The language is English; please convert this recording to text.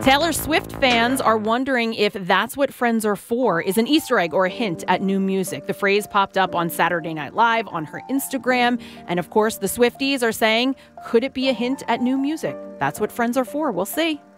Taylor Swift fans are wondering if That's What Friends Are For is an Easter egg or a hint at new music. The phrase popped up on Saturday Night Live on her Instagram. And of course, the Swifties are saying, could it be a hint at new music? That's what friends are for. We'll see.